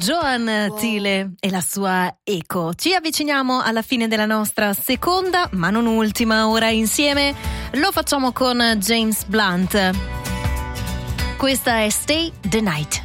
Joan Thiele e la sua Eco. Ci avviciniamo alla fine della nostra seconda, ma non ultima, ora insieme. Lo facciamo con James Blunt. Questa è Stay the Night.